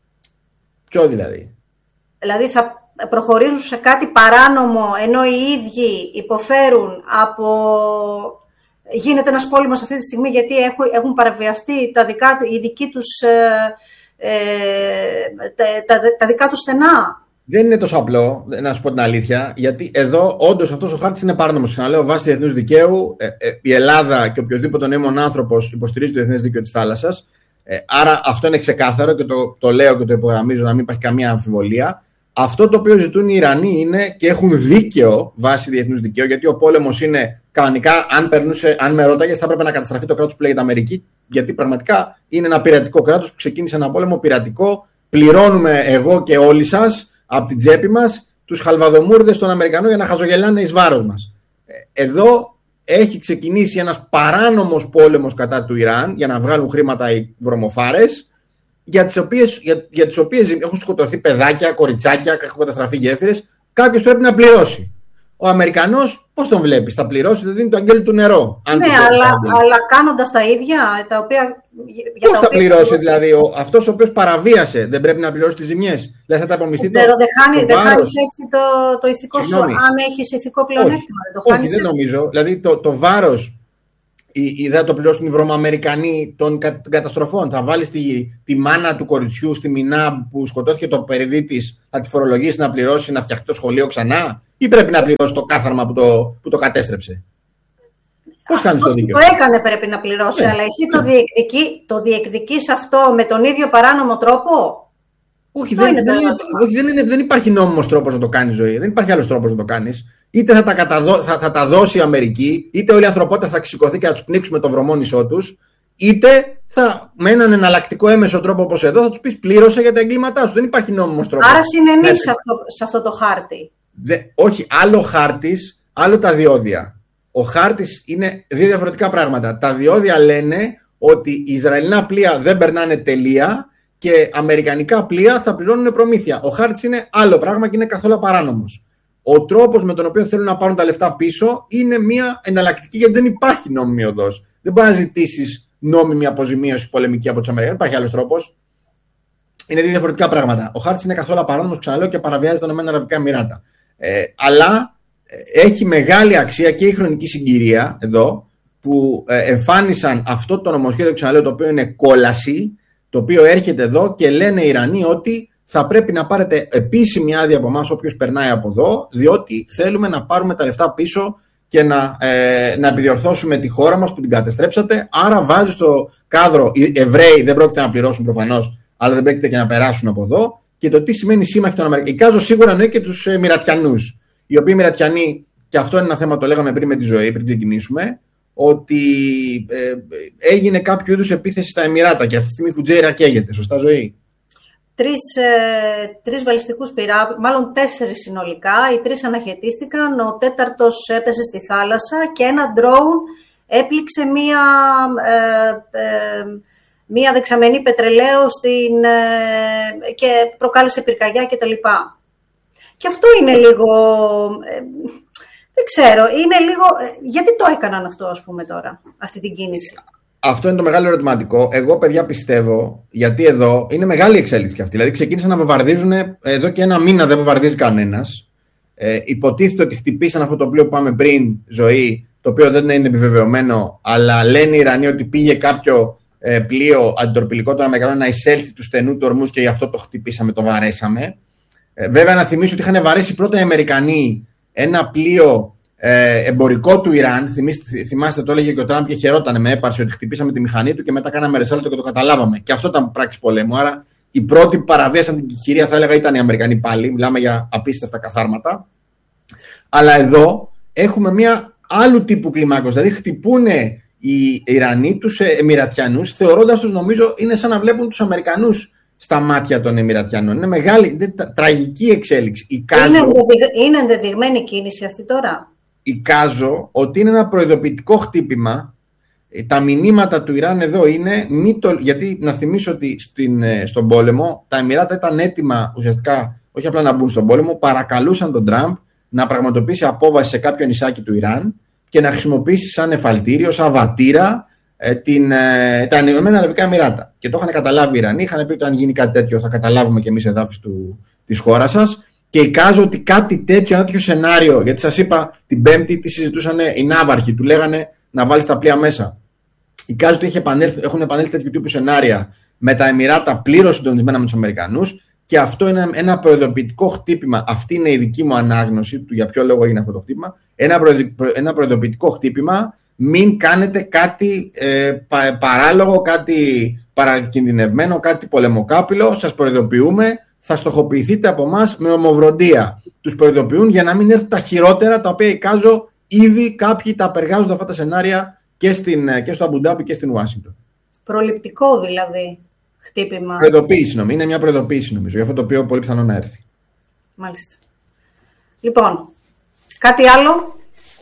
Ποιο δηλαδή? Δηλαδή θα προχωρήσουν σε κάτι παράνομο ενώ οι ίδιοι υποφέρουν από... Γίνεται ένας πόλεμος αυτή τη στιγμή γιατί έχουν, έχουν παραβιαστεί τα δικά, οι δικοί τους, ε, ε, τα, τα, τα δικά τους στενά. Δεν είναι τόσο απλό, να σου πω την αλήθεια, γιατί εδώ όντως αυτός ο χάρτης είναι παράνομος. Ξαναλέω, βάσει διεθνούς δικαίου, ε, ε, η Ελλάδα και οποιοδήποτε νέμον άνθρωπος υποστηρίζει το διεθνές δίκαιο της θάλασσας. Ε, άρα αυτό είναι ξεκάθαρο και το, το λέω και το υπογραμμίζω να μην υπάρχει καμία αμφιβολία. Αυτό το οποίο ζητούν οι Ιρανοί είναι και έχουν δίκαιο βάσει διεθνούς δικαίου, γιατί ο πόλεμος είναι κανονικά, αν, περνούσε, αν με ρώταγες, θα έπρεπε να καταστραφεί το κράτος που λέγεται Αμερική, γιατί πραγματικά είναι ένα πειρατικό κράτος που ξεκίνησε ένα πόλεμο πειρατικό. Πληρώνουμε εγώ και όλοι σας από την τσέπη μας τους χαλβαδομούρδες των Αμερικανών για να χαζογελάνε εις βάρος μας. Εδώ έχει ξεκινήσει ένας παράνομος πόλεμος κατά του Ιράν για να βγάλουν χρήματα οι βρωμοφάρες, για τις οποίες, για, για τις οποίες έχουν σκοτωθεί παιδάκια, κοριτσάκια, έχουν καταστραφεί γέφυρες. Κάποιος πρέπει να πληρώσει. Ο Αμερικανός πώς τον βλέπεις, θα πληρώσει, δεν δίνει το αγγέλι του νερό. Αν ναι, αλλά, αλλά κάνοντας τα ίδια, τα οποία... Πώς θα οποία... πληρώσει, δηλαδή, ο, αυτός ο οποίος παραβίασε, δεν πρέπει να πληρώσει τις ζημιές? Δηλαδή θα τα απομειστεί το, δεν χάνει, δεν χάνεις έτσι το, το ηθικό Συγνώμη. σου, αν έχεις ηθικό πλεονέκτημα. Όχι, το όχι δεν νομίζω. Δηλαδή το, το βάρος, η, η, δεν θα το πληρώσουν οι βρωμοαμερικανοί των, των καταστροφών. Θα βάλεις τη, τη μάνα του κοριτσιού στη Μινά που σκοτώθηκε το παιδί της, θα τη φορολογήσει να πληρώσει, να φτιαχτεί το σχολείο ξανά, ή πρέπει να πληρώσει το κάθαρμα που το, που το κατέστρεψε? Πώς κάνεις το δίκαιο? Το έκανε πρέπει να πληρώσει, ναι. Αλλά εσύ το, διεκδικεί, το διεκδικείς αυτό με τον ίδιο παράνομο τρόπο? Όχι, δεν, είναι δεν, είναι, όχι δεν, είναι, δεν υπάρχει νόμιμος τρόπος να το κάνεις, ζωή. Δεν υπάρχει άλλος τρόπος να το κάνεις. Είτε θα τα, καταδώ, θα, θα τα δώσει η Αμερική, είτε όλη η ανθρωπότητα θα ξηκωθεί και θα τους πνίξουμε το βρωμόνισό τους, είτε θα με έναν εναλλακτικό έμεσο τρόπο όπως εδώ θα τους πεις πλήρωσε για τα εγκλήματά σου. Δεν υπάρχει νόμιμος τρόπος. Άρα συνενείς σε αυτό, σε αυτό το χάρτη? Δε, όχι, άλλο χάρτης, άλλο τα διόδια. Ο χάρτης είναι δύο διαφορετικά πράγματα. Τα διόδια λένε ότι οι Ισραηλινά πλοία δεν περνάνε τελεία και αμερικανικά πλοία θα πληρώνουν προμήθεια. Ο χάρτης είναι άλλο πράγμα και είναι καθόλου παράνομος. Ο τρόπος με τον οποίο θέλουν να πάρουν τα λεφτά πίσω είναι μια εναλλακτική, γιατί δεν υπάρχει νόμιμη οδός. Δεν μπορεί να ζητήσεις νόμιμη αποζημίωση πολεμική από τους Αμερικανούς. Δεν υπάρχει άλλος τρόπος. Είναι δύο διαφορετικά πράγματα. Ο χάρτης είναι καθόλου παράνομος, ξαναλέω, και παραβιάζει τα Ηνωμένα Αραβικά Εμιράτα. Ε, αλλά έχει μεγάλη αξία και η χρονική συγκυρία εδώ που ε, εμφάνισαν αυτό το νομοσχέδιο, ξαναλέω, το οποίο είναι κόλαση, το οποίο έρχεται εδώ και λένε οι Ιρανοί ότι θα πρέπει να πάρετε επίσημη άδεια από εμάς όποιος περνάει από εδώ, διότι θέλουμε να πάρουμε τα λεφτά πίσω και να, ε, να επιδιορθώσουμε τη χώρα μας που την καταστρέψατε. Άρα βάζει στο κάδρο, οι Εβραίοι δεν πρόκειται να πληρώσουν προφανώς, αλλά δεν πρόκειται και να περάσουν από εδώ. Και το τι σημαίνει σύμμαχοι των Αμερικανών. Εικάζω σίγουρα εννοεί και τους ε, Μοιρατιανούς. Οι οποίοι Μοιρατιανοί, και αυτό είναι ένα θέμα, το λέγαμε πριν με τη Ζωή, πριν ξεκινήσουμε, ότι ε, έγινε κάποιο είδους επίθεση στα Εμιράτα και αυτή τη στιγμή Φουτζέιρα καίγεται. Σωστά, Ζωή? Τρεις, ε, τρεις βαλιστικούς πυράβλους, μάλλον τέσσερις συνολικά, οι τρεις αναχαιτίστηκαν, ο τέταρτος έπεσε στη θάλασσα και ένα ντρόουν έπληξε μία, ε, ε, μία δεξαμενή πετρελαίου στην, ε, και προκάλεσε πυρκαγιά κτλ. Και αυτό είναι λίγο, ε, δεν ξέρω, είναι λίγο, ε, γιατί το έκαναν αυτό, ας πούμε, τώρα, αυτή την κίνηση? Αυτό είναι το μεγάλο ερωτηματικό. Εγώ, παιδιά, πιστεύω, γιατί εδώ είναι μεγάλη εξέλιξη και αυτή. Δηλαδή, ξεκίνησαν να βομβαρδίζουν εδώ και ένα μήνα, δεν βομβαρδίζει κανένας. Ε, υποτίθεται ότι χτυπήσαν αυτό το πλοίο που πάμε πριν, Ζωή, το οποίο δεν είναι επιβεβαιωμένο, αλλά λένε οι Ιρανοί ότι πήγε κάποιο ε, πλοίο αντιτορπιλικό των Αμερικανών να εισέλθει του στενού του ορμούς και γι' αυτό το χτυπήσαμε, το βαρέσαμε. Ε, βέβαια, να θυμίσω ότι είχαν βαρέσει πρώτα οι Αμερικανοί ένα πλοίο Ε, εμπορικό του Ιράν. Θυμίστε, θυμάστε, το έλεγε και ο Τραμπ και χαιρότανε με έπαρση ότι χτυπήσαμε τη μηχανή του και μετά κάναμε ρεσάλτο και το καταλάβαμε. Και αυτό ήταν πράξη πολέμου. Άρα οι πρώτοι που παραβίασαν την κυχηρία, θα έλεγα, ήταν οι Αμερικανοί πάλι. Μιλάμε για απίστευτα καθάρματα. Αλλά εδώ έχουμε μια άλλου τύπου κλιμάκωση. Δηλαδή χτυπούν οι Ιρανοί τους Εμιρατιανούς, θεωρώντας τους, νομίζω, είναι σαν να βλέπουν τους Αμερικανούς στα μάτια των Εμιρατιανών. Είναι μεγάλη, είναι τρα, τραγική εξέλιξη. Εικάζω, είναι, είναι ενδεδειγμένη κίνηση αυτή τώρα. Εικάζω ότι είναι ένα προειδοποιητικό χτύπημα. Τα μηνύματα του Ιράν εδώ είναι, μη το, γιατί να θυμίσω ότι στην, στον πόλεμο τα Εμιράτα ήταν έτοιμα ουσιαστικά όχι απλά να μπουν στον πόλεμο, παρακαλούσαν τον Τραμπ να πραγματοποιήσει απόβαση σε κάποιο νησάκι του Ιράν και να χρησιμοποιήσει σαν εφαλτήριο, σαν βατήρα την, τα Ηνωμένα Αραβικά Εμιράτα. Και το είχαν καταλάβει οι Ιρανοί, είχαν πει ότι αν γίνει κάτι τέτοιο θα καταλάβουμε και εμείς εδάφους της χώρας σας. Και εικάζω ότι κάτι τέτοιο, ένα τέτοιο σενάριο, γιατί σας είπα την Πέμπτη τι συζητούσαν οι ναύαρχοι, του λέγανε να βάλει τα πλοία μέσα. Εικάζω ότι έχουν επανέλθει τέτοιου τύπου σενάρια με τα Εμιράτα πλήρως συντονισμένα με τους Αμερικανούς και αυτό είναι ένα προειδοποιητικό χτύπημα. Αυτή είναι η δική μου ανάγνωση του για ποιο λόγο έγινε αυτό το χτύπημα. Ένα, προειδο, ένα προειδοποιητικό χτύπημα. Μην κάνετε κάτι ε, πα, παράλογο, κάτι παρακινδυνευμένο, κάτι πολεμοκάπηλο. Σας προειδοποιούμε. Θα στοχοποιηθείτε από εμάς με ομοβροντία. Τους προειδοποιούν για να μην έρθουν τα χειρότερα, τα οποία εικάζω ήδη κάποιοι τα απεργάζονται αυτά τα σενάρια και, στην, και στο Αμπουντάμπι και στην Ουάσιγκτον. Προληπτικό δηλαδή χτύπημα. Προειδοποίηση νομίζω. Είναι μια προειδοποίηση νομίζω, για αυτό το οποίο πολύ πιθανό να έρθει. Μάλιστα. Λοιπόν, κάτι άλλο?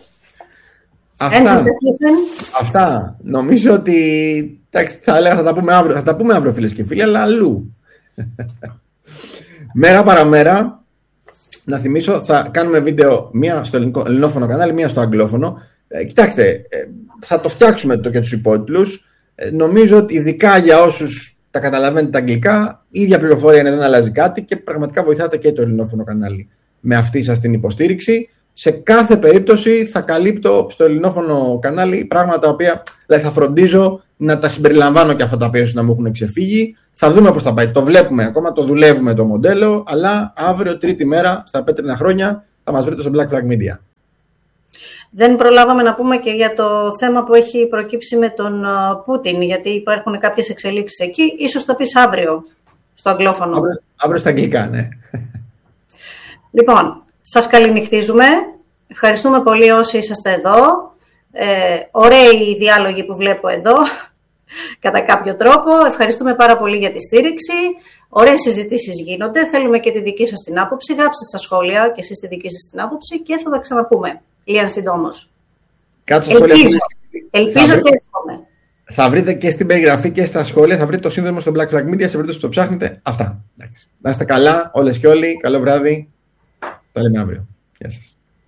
Αυτά. Αυτά. Νομίζω ότι εντάξει, θα έλεγα θα τα πούμε αύριο, θα τα πούμε αύριο φίλες και φίλοι, αλλά αλλού. Μέρα παραμέρα να θυμίσω, θα κάνουμε βίντεο μία στο ελληνικό, ελληνόφωνο κανάλι, μία στο αγγλόφωνο. Ε, κοιτάξτε, ε, θα το φτιάξουμε το και τους υπότιτλους. Ε, νομίζω ότι ειδικά για όσους τα καταλαβαίνετε τα αγγλικά, η ίδια πληροφορία είναι, δεν αλλάζει κάτι και πραγματικά βοηθάτε και το ελληνόφωνο κανάλι με αυτή σας την υποστήριξη. Σε κάθε περίπτωση θα καλύπτω στο ελληνόφωνο κανάλι πράγματα τα οποία δηλαδή, θα φροντίζω να τα συμπεριλαμβάνω και αυτά τα οποία να μου έχουν ξεφύγει. Θα δούμε πώς θα πάει. Το βλέπουμε ακόμα, το δουλεύουμε το μοντέλο, αλλά αύριο, τρίτη μέρα, στα πέτρινα χρόνια, θα μας βρείτε στο Black Flag Media. Δεν προλάβαμε να πούμε και για το θέμα που έχει προκύψει με τον Πούτιν, γιατί υπάρχουν κάποιες εξελίξεις εκεί. Ίσως το πεις αύριο, στο αγγλόφωνο. Αύριο, αύριο στα αγγλικά, ναι. Λοιπόν, σας καληνυχτίζουμε. Ευχαριστούμε πολύ όσοι είσαστε εδώ. Ε, ωραίοι οι διάλογοι που βλέπω εδώ, κατά κάποιο τρόπο. Ευχαριστούμε πάρα πολύ για τη στήριξη. Ωραίες συζητήσεις γίνονται. Θέλουμε και τη δική σας την άποψη. Γράψτε στα σχόλια και εσείς τη δική σας την άποψη και θα τα ξαναπούμε. Λίγαν συντόμως. Κάτω στα σχόλια. Ελπίζω, ελπίζω και εύχομαι. Θα βρείτε και στην περιγραφή και στα σχόλια, θα βρείτε το σύνδεσμο στο Black Flag Media, σε περίπτωση που το ψάχνετε. Αυτά. Εντάξει. Να είστε καλά, όλες και όλοι. Καλό βράδυ. Τα λέμε αύριο. Γεια σας.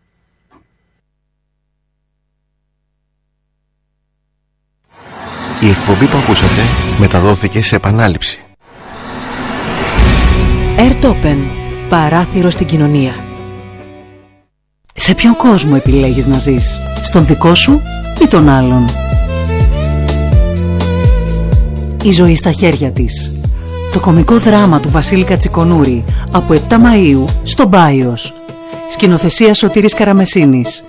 Η εκπομπή που ακούσατε μεταδόθηκε σε επανάληψη. AirTopen. Παράθυρο στην κοινωνία. Σε ποιον κόσμο επιλέγεις να ζεις? Στον δικό σου ή τον άλλον? Η ζωή στα χέρια της. Το κωμικό δράμα του Βασίλη Κατσικονούρη από επτά Μαΐου στο Μπάιος. Σκηνοθεσία Σωτήρης Καραμεσίνης.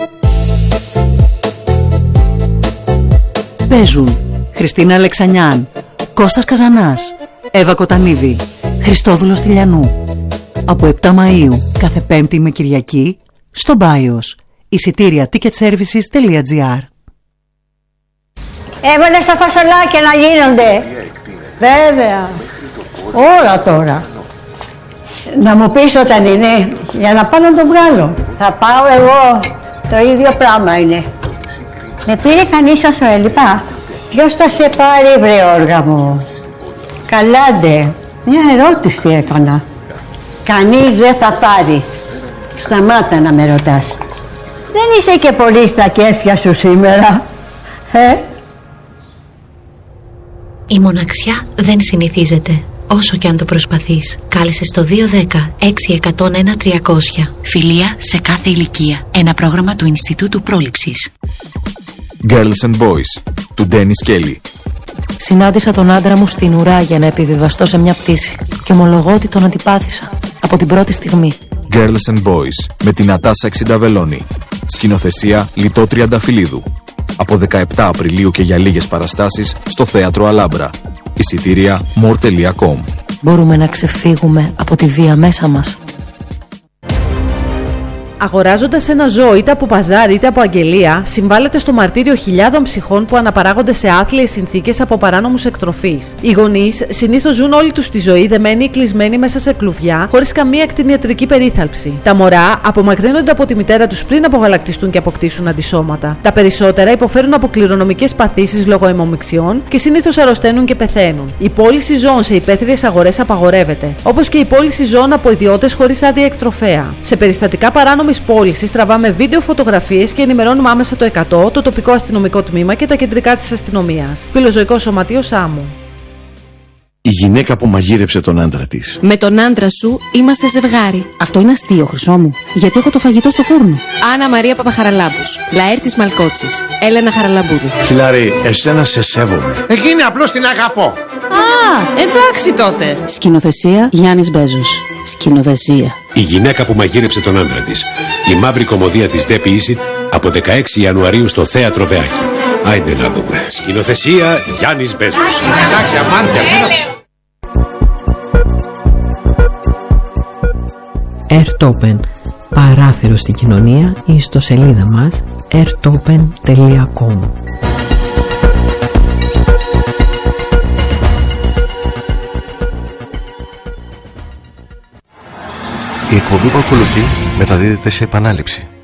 Παίζουν Χριστίνα Αλεξανιάν, Κώστας Καζανάς, Εύα Κοτανίδη, Χριστόδουλος Τηλιανού. Από επτά Μαΐου κάθε Πέμπτη με Κυριακή στο Μπάιος. Εισιτήρια ticketservices τελεία gr. Έβαλε στα φασολάκια να γίνονται. Βέβαια. Όλα τώρα. Να μου πεις όταν είναι, για να πάω να το βγάλω. Θα πάω εγώ. Το ίδιο πράγμα είναι. Με πήρε κανείς όσο έλειπα? Ποιος θα σε πάρει, βρε όργα μου? Καλάντε. Μια ερώτηση έκανα. Κανείς δεν θα πάρει. Σταμάτα να με ρωτάς. Δεν είσαι και πολύ στα κέφια σου σήμερα, ε? Η μοναξιά δεν συνηθίζεται, όσο και αν το προσπαθείς. Κάλεσε στο δύο ένα μηδέν έξι ένα μηδέν ένα τριακόσια. Φιλία σε κάθε ηλικία. Ένα πρόγραμμα του Ινστιτούτου Πρόληψης. Girls and Boys, του Ντένις Κέλλη. Συνάντησα τον άντρα μου στην ουρά για να επιβιβαστώ σε μια πτήση και ομολογώ ότι τον αντιπάθησα από την πρώτη στιγμή. Girls and Boys, με την Νατάσα Εξινταβελώνη. Σκηνοθεσία Λιτό Τριανταφυλλίδου. Από δεκαεπτά Απριλίου και για λίγες παραστάσεις στο Θέατρο Αλάμπρα. Εισιτήρια more τελεία com. Μπορούμε να ξεφύγουμε από τη βία μέσα μας. Αγοράζοντας ένα ζώο είτε από παζάρι είτε από αγγελία, συμβάλλεται στο μαρτύριο χιλιάδων ψυχών που αναπαράγονται σε άθλιες συνθήκες από παράνομους εκτροφείς. Οι γονείς συνήθως ζουν όλη τους τη ζωή δεμένοι ή κλεισμένοι μέσα σε κλουβιά, χωρίς καμία κτηνιατρική περίθαλψη. Τα μωρά απομακρύνονται από τη μητέρα τους πριν απογαλακτιστούν και αποκτήσουν αντισώματα. Τα περισσότερα υποφέρουν από κληρονομικές παθήσεις λόγω αιμομιξιών και συνήθως αρρωσταίνουν και πεθαίνουν. Η πώληση ζώων σε υπαίθριες αγορές απαγορεύεται, όπως και η πώληση ζώων από ιδιώτες χωρίς άδεια εκτροφέα. Σε περιστατικά παράνομης πώλησης τραβάμε βίντεο, φωτογραφίες και ενημερώνουμε άμεσα το εκατό, το τοπικό αστυνομικό τμήμα και τα κεντρικά της αστυνομίας. Φιλοζωικό Σωματείο Σάμου. Η γυναίκα που μαγείρεψε τον άντρα της. Με τον άντρα σου είμαστε ζευγάρι. Αυτό είναι αστείο, Χρυσό μου. Γιατί έχω το φαγητό στο φούρνο. Άννα Μαρία Παπαχαραλάμπους. Λαέρτης Μαλκότσης. Έλενα Χαραλαμπούδη. Χιλάρη, εσένα σε σέβομαι. Εκείνη απλώς την αγαπώ. Α, εντάξει τότε. Σκηνοθεσία Γιάννης Μπέζος. Σκηνοθεσία. Η γυναίκα που μαγείρεψε τον άντρα της. Η μαύρη κωμωδία της Ντέπι Ίσιτ από δεκαέξι Ιανουαρίου στο Θέατρο Βεάκη. Άιντε να δούμε. Σκηνοθεσία Γιάννης Μπέζος. Εντάξει, αμάντια. AirTopen. Παράθυρο στην κοινωνία ή στο σελίδα μας airtopen τελεία com. Η εκπομπή που ακολουθεί μεταδίδεται σε επανάληψη.